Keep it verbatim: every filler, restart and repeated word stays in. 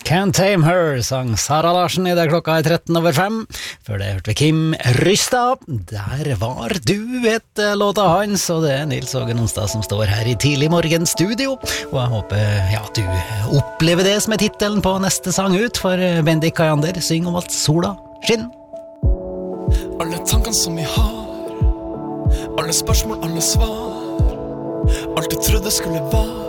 Can't Tame Her, sang Sara Larsen I det klokka er tretten over fem. Før det hørte vi Kim Rystad. Der var du et låt av hans, og det er Nils Åge Nonstad som står her I tidlig morgenstudio. Og jeg håper ja, du opplever det som er titelen på neste sang ut, for Bendik Kajander synger om at sola skinner. Alle tankene som vi har, alle spørsmål, alle svar, alt du trodde skulle være